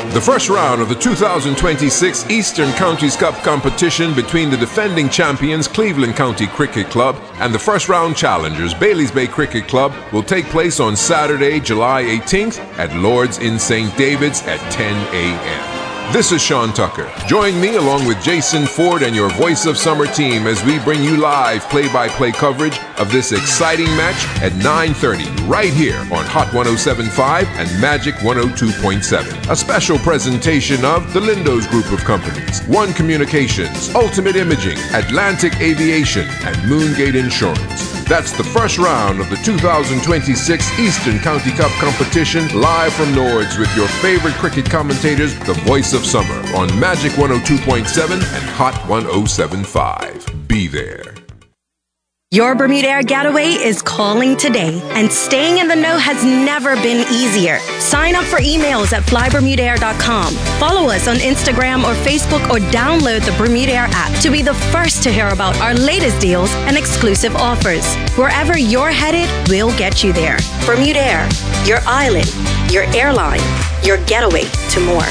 The first round of the 2026 Eastern Counties Cup competition between the defending champions Cleveland County Cricket Club and the first round challengers Baileys Bay Cricket Club will take place on Saturday, July 18th at Lord's in St. David's at 10 a.m. This is Sean Tucker. Join me along with Jason Ford and your Voice of Summer team as we bring you live play-by-play coverage of this exciting match at 9:30 right here on Hot 107.5 and Magic 102.7. A special presentation of the Lindos Group of Companies, One Communications, Ultimate Imaging, Atlantic Aviation, and Moongate Insurance. That's the first round of the 2026 Eastern County Cup competition live from Nords with your favorite cricket commentators, the Voice of Summer, on Magic 102.7 and Hot 107.5. Be there. Your Bermuda Air getaway is calling today, and staying in the know has never been easier. Sign up for emails at flybermudaair.com. Follow us on Instagram or Facebook, or download the Bermuda Air app to be the first to hear about our latest deals and exclusive offers. Wherever you're headed, we'll get you there. Bermuda Air, your island, your airline, your getaway to more.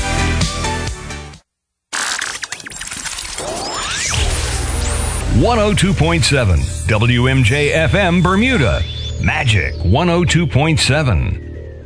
.7 WMJ-FM Bermuda, Magic 102.7.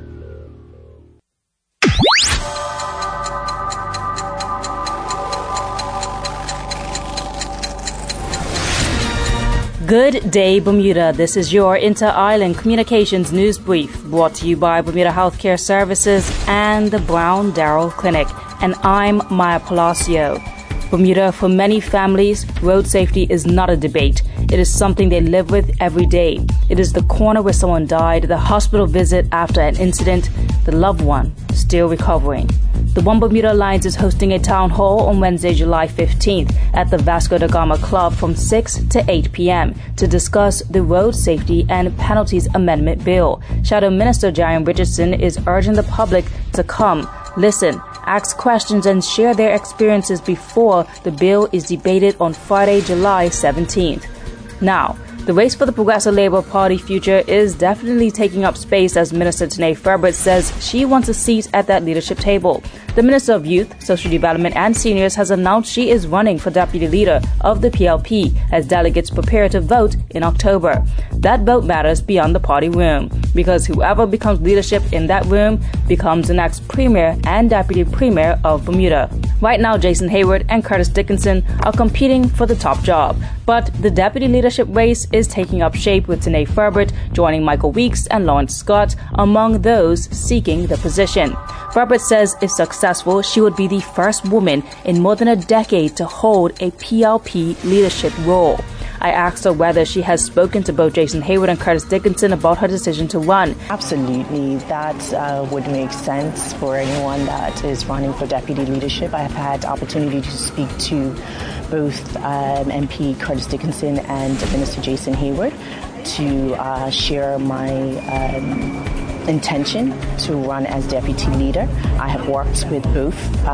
Good day, Bermuda. This is your Inter-Island Communications News Brief, brought to you by Bermuda Healthcare Services and the Brown Darrell Clinic. And I'm Maya Palacio. Bermuda, for many families, road safety is not a debate. It is something they live with every day. It is the corner where someone died, the hospital visit after an incident, the loved one still recovering. The One Bermuda Alliance is hosting a town hall on Wednesday, July 15th at the Vasco da Gama Club from 6 to 8 p.m. to discuss the Road Safety and Penalties Amendment Bill. Shadow Minister Jarian Richardson is urging the public to come, listen, ask questions, and share their experiences before the bill is debated on Friday, July 17th. Now, the race for the Progressive Labour Party future is definitely taking up space as Minister Tanae Furbert says she wants a seat at that leadership table. The Minister of Youth, Social Development and Seniors has announced she is running for deputy leader of the PLP as delegates prepare to vote in October. That vote matters beyond the party room, because whoever becomes leadership in that room becomes the next Premier and Deputy Premier of Bermuda. Right now, Jason Hayward and Curtis Dickinson are competing for the top job, but the deputy leadership race is taking up shape with Tanae Furbert joining Michael Weeks and Lawrence Scott among those seeking the position. Furbert says if successful, she would be the first woman in more than a decade to hold a PLP leadership role. I asked her whether she has spoken to both Jason Hayward and Curtis Dickinson about her decision to run. Absolutely. That would make sense for anyone that is running for deputy leadership. I have had opportunity to speak to both MP Curtis Dickinson and Minister Jason Hayward to share my intention to run as deputy leader. I have worked with both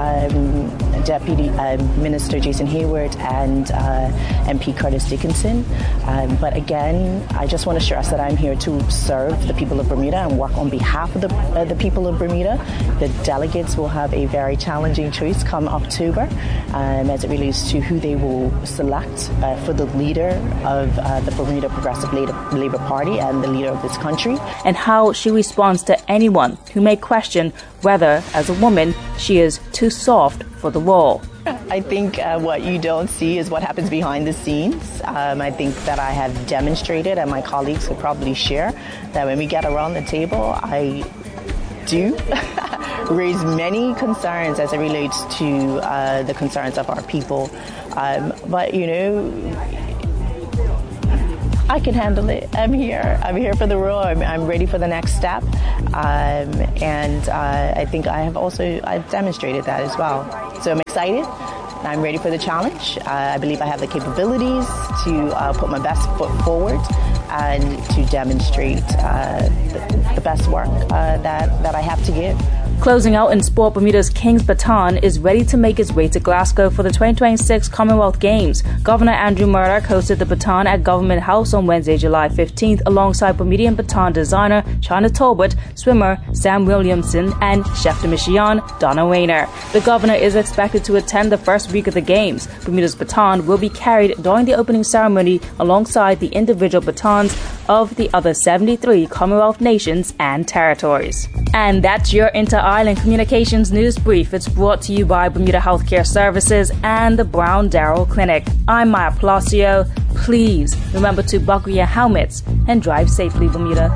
Deputy Minister Jason Hayward and MP Curtis Dickinson. But again, I just want to stress that I'm here to serve the people of Bermuda and work on behalf of the people of Bermuda. The delegates will have a very challenging choice come October as it relates to who they will select for the leader of the Bermuda Progressive Labour Party and the leader of this country. And how she responds to anyone who may question whether, as a woman, she is too soft for the role. I think what you don't see is what happens behind the scenes. I think that I have demonstrated, and my colleagues could probably share, that when we get around the table, I do raise many concerns as it relates to the concerns of our people. But, you know, I can handle it. I'm here. I'm here for the role. I'm ready for the next step. And I think I've demonstrated that as well. So I'm excited. I'm ready for the challenge. I believe I have the capabilities to put my best foot forward and to demonstrate the best work that I have to give. Closing out in sport, Bermuda's Kings Baton is ready to make its way to Glasgow for the 2026 Commonwealth Games. Governor Andrew Murdoch hosted the baton at Government House on Wednesday, July 15th, alongside Bermudian baton designer China Talbot, swimmer Sam Williamson, and chef de mission Donna Wayner. The governor is expected to attend the first week of the Games. Bermuda's baton will be carried during the opening ceremony alongside the individual batons of the other 73 Commonwealth nations and territories. And that's your Inter-Island Communications News Brief. It's brought to you by Bermuda Healthcare Services and the Brown Darrell Clinic. I'm Maya Palacio. Please remember to buckle your helmets and drive safely, Bermuda.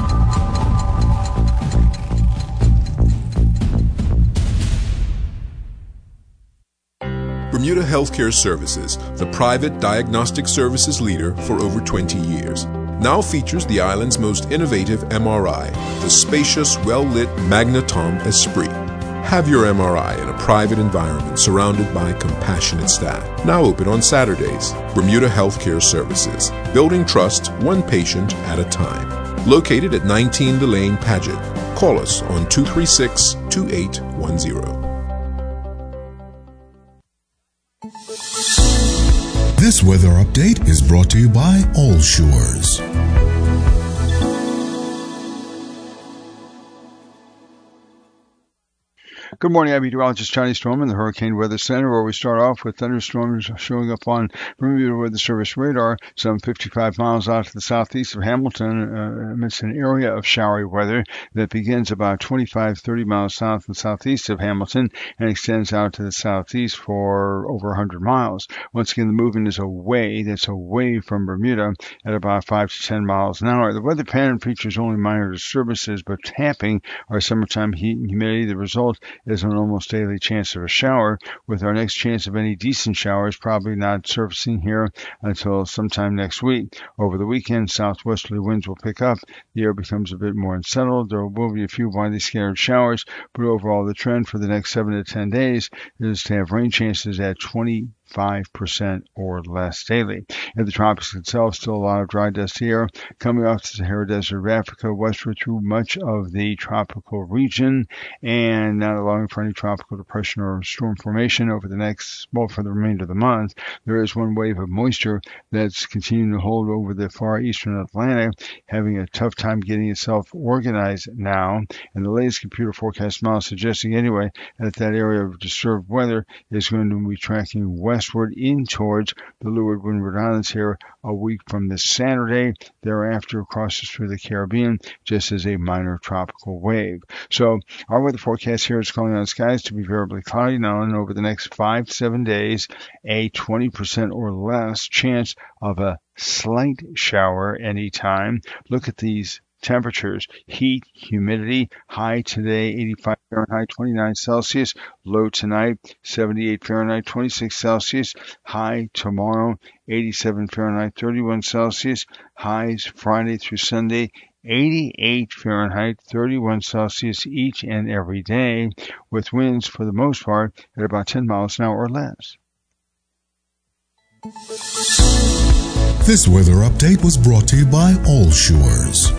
Bermuda Healthcare Services, the private diagnostic services leader for over 20 years, now features the island's most innovative MRI, the spacious, well-lit Magnetom Esprit. Have your MRI in a private environment surrounded by compassionate staff. Now open on Saturdays. Bermuda Healthcare Services, building trust one patient at a time. Located at 19 Delane Paget. Call us on 236-2810. This weather update is brought to you by All Shores. Good morning, I'm meteorologist Johnny Storm in the Hurricane Weather Center, where we start off with thunderstorms showing up on Bermuda Weather Service radar, some 55 miles out to the southeast of Hamilton, amidst an area of showery weather that begins about 25-30 miles south and southeast of Hamilton and extends out to the southeast for over 100 miles. Once again, the movement is away from Bermuda at about 5 to 10 miles an hour. The weather pattern features only minor disturbances, but tapping our summertime heat and humidity. The result is an almost daily chance of a shower, with our next chance of any decent showers probably not surfacing here until sometime next week. Over the weekend, southwesterly winds will pick up. The air becomes a bit more unsettled. There will be a few widely scattered showers, but overall the trend for the next 7 to 10 days is to have rain chances at 25% or less daily. In the tropics itself, still a lot of dry, dusty air coming off the Sahara Desert of Africa westward through much of the tropical region, and not allowing for any tropical depression or storm formation over the for the remainder of the month. There is one wave of moisture that's continuing to hold over the far eastern Atlantic, having a tough time getting itself organized now, and the latest computer forecast model suggesting anyway that area of disturbed weather is going to be tracking westward in towards the Leeward Windward Islands here a week from this Saturday. Thereafter crosses through the Caribbean just as a minor tropical wave. So our weather forecast here is calling on skies to be variably cloudy now, and over the next 5 to 7 days, a 20% or less chance of a slight shower anytime. Look at these temperatures: heat, humidity, high today 85 Fahrenheit, 29 Celsius, low tonight 78 Fahrenheit, 26 Celsius, high tomorrow 87 Fahrenheit, 31 Celsius, highs Friday through Sunday 88 Fahrenheit, 31 Celsius each and every day, with winds for the most part at about 10 miles an hour or less. This weather update was brought to you by All Shores.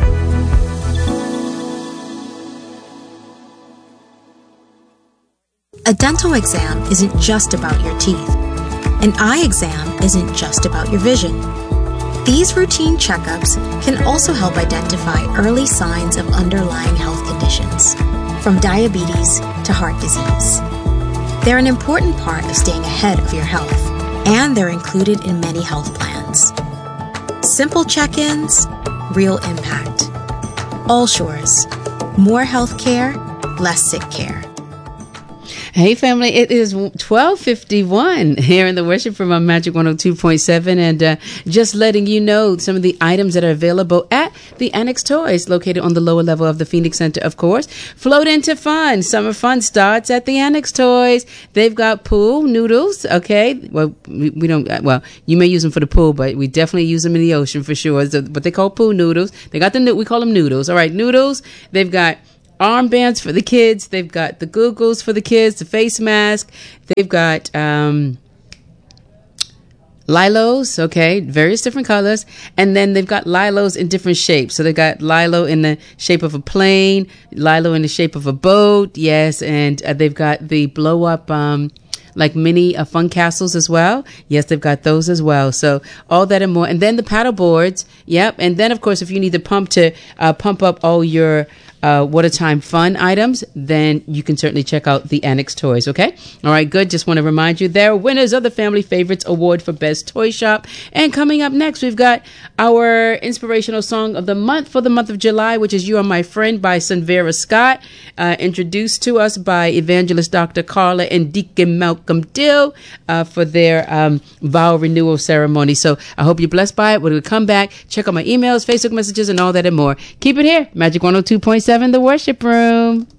A dental exam isn't just about your teeth. An eye exam isn't just about your vision. These routine checkups can also help identify early signs of underlying health conditions, from diabetes to heart disease. They're an important part of staying ahead of your health, and they're included in many health plans. Simple check-ins, real impact. All Shores. More health care, less sick care. Hey family, it is 12:51 here in the Worship Room on Magic 102.7, and just letting you know some of the items that are available at the Annex Toys, located on the lower level of the Phoenix Center, of course. Float into fun. Summer fun starts at the Annex Toys. They've got pool noodles, okay? Well, we don't, well, you may use them for the pool, but we definitely use them in the ocean for sure. So, but they call pool noodles. They got we call them noodles. All right, noodles. They've got armbands for the kids. They've got the googles for the kids, the face mask. They've got Lilos, okay, various different colors. And then they've got Lilos in different shapes. So they've got Lilo in the shape of a plane, Lilo in the shape of a boat, yes, and they've got the blow-up like mini fun castles as well. Yes, they've got those as well. So all that and more. And then the paddle boards, yep. And then, of course, if you need the pump to pump up all your Water Time fun items, then you can certainly check out the Annex Toys, okay? All right, good. Just want to remind you, they're winners of the Family Favorites Award for Best Toy Shop. And coming up next, we've got our inspirational song of the month for the month of July, which is You Are My Friend by Sunvera Scott, introduced to us by Evangelist Dr. Carla and Deacon Malcolm Dill for their vow renewal ceremony. So I hope you're blessed by it. When we come back, check out my emails, Facebook messages, and all that and more. Keep it here. Magic 102.7, The Worship Room.